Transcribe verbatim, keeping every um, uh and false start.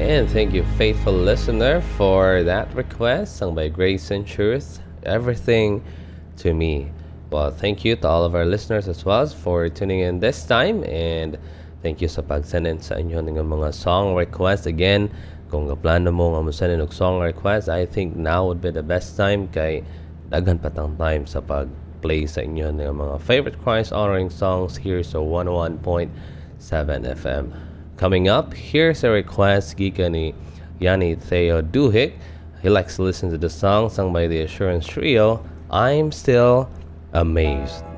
And thank you, faithful listener, for that request sung by Grace and Truth. Everything to me. Well, thank you to all of our listeners as well for tuning in this time. And thank you sa pag-send in sa inyo ng mga song request. Again, kung plano mo nga mo send in og song request, I think now would be the best time kay daghan patang time sa pag-play sa inyo ng mga favorite Christ honoring songs here sa one oh one point seven F M. Coming up, here's a request gikan ni Yanni Theo Duhik. He likes to listen to the song sung by the Assurance Trio, I'm Still Amazed.